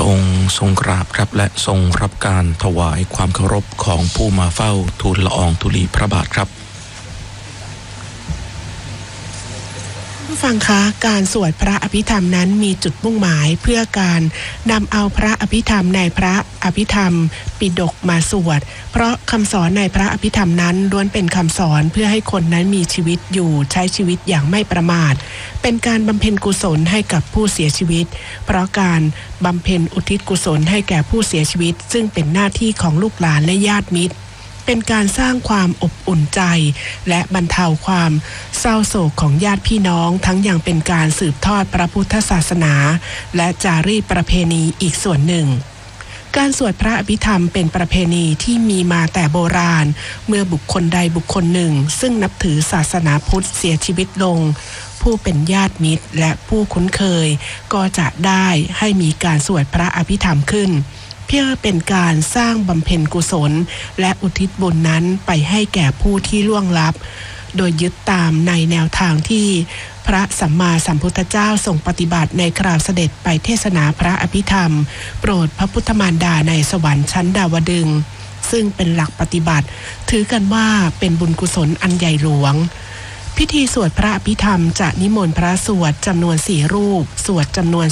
องค์ทรงกราบครับและทรงรับการถวายความเคารพของผู้มาเฝ้าทูลละอองธุลีพระบาทครับผู้ฟังคะการสวดพระอภิธรรมนั้นมีจุดมุ่งหมายเพื่อการนำเอาพระอภิธรรมในพระอภิธรรมปิฎกมาสวดเพราะคำสอนในพระอภิธรรมนั้นล้วนเป็นคำสอนเพื่อให้คนนั้นมีชีวิตอยู่ใช้ชีวิตอย่างไม่ประมาทเป็นการบำเพ็ญกุศลให้กับผู้เสียชีวิตเพราะการบำเพ็ญอุทิศกุศลให้แก่ผู้เสียชีวิตซึ่งเป็นหน้าที่ของลูกหลานและญาติมิตรเป็นการสร้างความอบอุ่นใจและบรรเทาความเศร้าโศกของญาติพี่น้องทั้งยังเป็นการสืบทอดพระพุทธศาสนาและจารีตประเพณีอีกส่วนหนึ่งการสวดพระอภิธรรมเป็นประเพณีที่มีมาแต่โบราณเมื่อบุคคลใดบุคคลหนึ่งซึ่งนับถือศาสนาพุทธเสียชีวิตลงผู้เป็นญาติมิตรและผู้คุ้นเคยก็จะได้ให้มีการสวดพระอภิธรรมขึ้นเพื่อเป็นการสร้างบำเพ็ญกุศลและอุทิศบุญนั้นไปให้แก่ผู้ที่ล่วงลับโดยยึดตามในแนวทางที่พระสัมมาสัมพุทธเจ้าทรงปฏิบัติในคราวเสด็จไปเทศนาพระอภิธรรมโปรดพระพุทธมารดาในสวรรค์ชั้นดาวดึงส์ซึ่งเป็นหลักปฏิบัติถือกันว่าเป็นบุญกุศลอันใหญ่หลวงพิธีสวดพระอภิธรรมจะนิมนต์พระสวดจำนวน4รูปสวดจำนวน